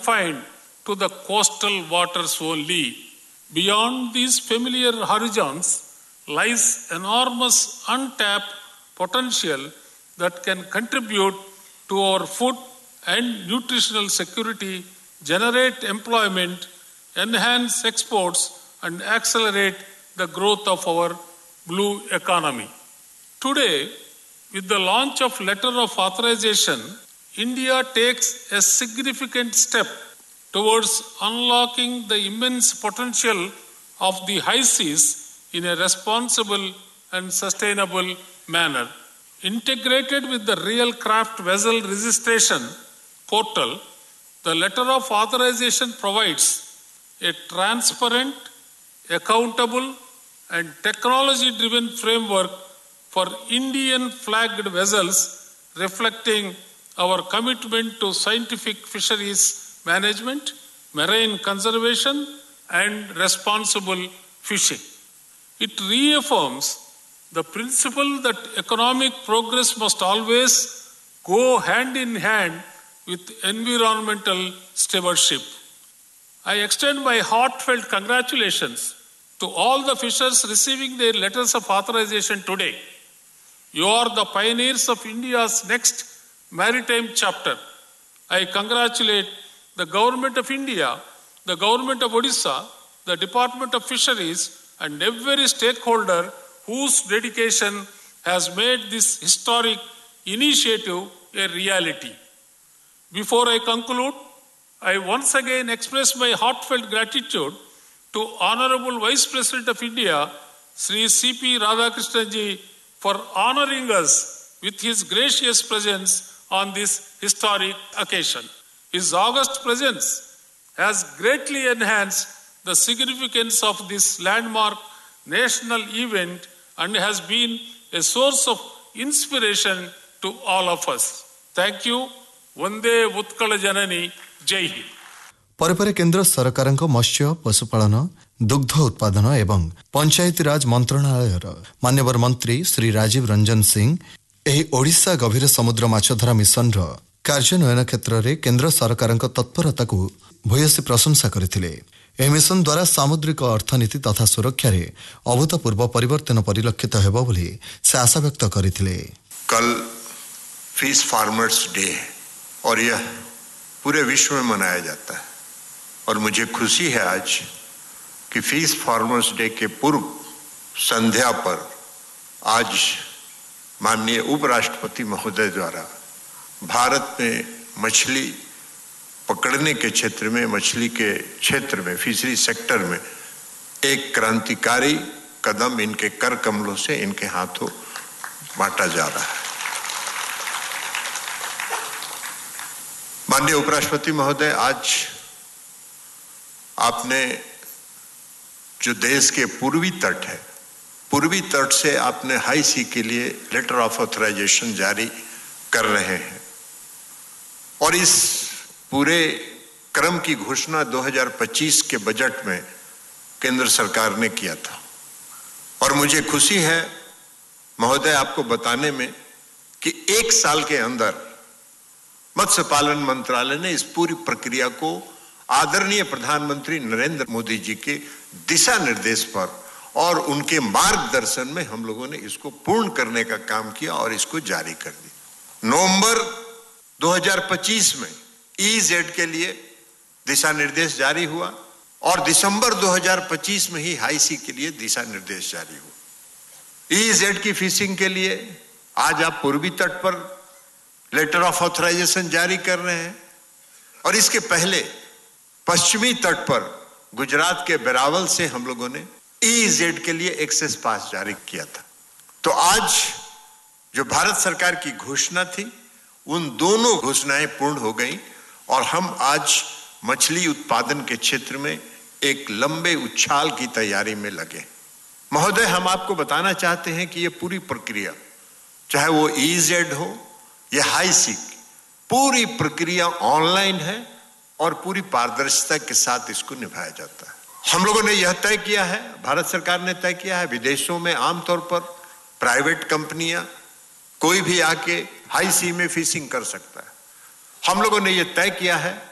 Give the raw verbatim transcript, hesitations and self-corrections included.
confined to the coastal waters only. Beyond these familiar horizons lies enormous untapped potential that can contribute to our food and nutritional security, generate employment, enhance exports, and accelerate the growth of our blue economy. Today, with the launch of Letter of Authorization, India takes a significant step towards unlocking the immense potential of the high seas in a responsible and sustainable manner. Integrated with the Real Craft Vessel Registration portal, the Letter of Authorization provides a transparent, accountable, and technology-driven framework for Indian-flagged vessels, reflecting our commitment to scientific fisheries management, marine conservation, and responsible fishing. It reaffirms the principle that economic progress must always go hand in hand with environmental stewardship. I extend my heartfelt congratulations to all the fishers receiving their letters of authorization today. You are the pioneers of India's next maritime chapter. I congratulate the Government of India, the Government of Odisha, the Department of Fisheries, and every stakeholder whose dedication has made this historic initiative a reality. Before I conclude, I once again express my heartfelt gratitude to Honorable Vice President of India, Sri C P Radhakrishnan ji, for honoring us with his gracious presence on this historic occasion. His august presence has greatly enhanced the significance of this landmark national event and has been a source of inspiration to all of us. Thank you. Vande Utkala Janani. Jai Hind. ପରେ ପରେ କେନ୍ଦ୍ର ସରକାରଙ୍କ ମତ୍ସ୍ୟ ପଶୁପାଳନ ଦୁଗ୍ଧ ଉତ୍ପାଦନ ଏବଂ ପଞ୍ଚାୟତି ରାଜ ମନ୍ତ୍ରଣାଳୟର ମାନ୍ୟବର ମନ୍ତ୍ରୀ ଶ୍ରୀ ରାଜୀବ ରଞ୍ଜନ ସିଂ ଏହି ଓଡ଼ିଶା ଗଭୀର ସମୁଦ୍ର ମାଛଧରା ମିଶନର କାର୍ଯ୍ୟାନ୍ୱୟନ କ୍ଷେତ୍ରରେ କେନ୍ଦ୍ର ସରକାରଙ୍କ ତତ୍ପରତାକୁ ଭୂୟସୀ ପ୍ରଶଂସା କରିଥିଲେ। ଏହି ମିଶନ ଦ୍ୱାରା ସାମୁଦ୍ରିକ ଅର୍ଥନୀତି ତଥା ସୁରକ୍ଷାରେ ଅଭୂତପୂର୍ବ ପରିବର୍ତ୍ତନ ପରିଲକ୍ଷିତ ହେବ ବୋଲି ସେ ଆଶାବ୍ୟକ୍ତ କରିଥିଲେ। कल फिश फार्मर्स डे है और यह पूरे विश्व में मनाया जाता है और मुझे खुशी है आज कि फिश फार्मर्स डे के पूर्व संध्या पर आज माननीय उपराष्ट्रपति महोदय द्वारा भारत में मछली पकड़ने के क्षेत्र में मछली के क्षेत्र में फिशरी सेक्टर में एक क्रांतिकारी कदम इनके कर कमलों से इनके हाथों बांटा जा रहा है। माननीय उपराष्ट्रपति महोदय, आज आपने जो देश के पूर्वी तट है पूर्वी तट से आपने हाई सी के लिए लेटर ऑफ ऑथराइजेशन जारी कर रहे हैं और इस पूरे क्रम की घोषणा दो हज़ार पच्चीस के बजट में केंद्र सरकार ने किया था और मुझे खुशी है महोदय आपको बताने में कि एक साल के अंदर मत्स्य पालन मंत्रालय ने इस पूरी प्रक्रिया को आदरणीय प्रधानमंत्री नरेंद्र मोदी जी के दिशा निर्देश पर और उनके मार्गदर्शन में हम लोगों ने इसको पूर्ण करने का काम किया और इसको जारी कर दिया। नवंबर दो हज़ार पच्चीस में ईजेड के लिए दिशा निर्देश जारी हुआ और दिसंबर दो हज़ार पच्चीस में ही हाई सी के लिए दिशा निर्देश जारी हुआ। ईजेड की फिशिंग के लिए आज आप पूर्वी तट पर लेटर ऑफ ऑथराइजेशन जारी कर रहे हैं और इसके पहले पश्चिमी तट पर गुजरात के वेरावल से हम लोगों ने ईजेड के लिए एक्सेस पास जारी किया था। तो आज जो भारत सरकार की घोषणा थी उन दोनों घोषणाएं पूर्ण हो गई और हम आज मछली उत्पादन के क्षेत्र में एक लंबे उछाल की तैयारी में लगे। महोदय, हम आपको बताना चाहते हैं कि यह पूरी प्रक्रिया, चाहे वो ईजेड हो या हाई सी, पूरी प्रक्रिया ऑनलाइन है और पूरी पारदर्शिता के साथ इसको निभाया जाता है। हम लोगों ने यह तय किया है, भारत सरकार ने तय किया है, विदेशों में आमतौर पर प्राइवेट कंपनियां कोई भी आके हाई सी में फिशिंग कर सकता है। हम लोगों ने यह तय किया है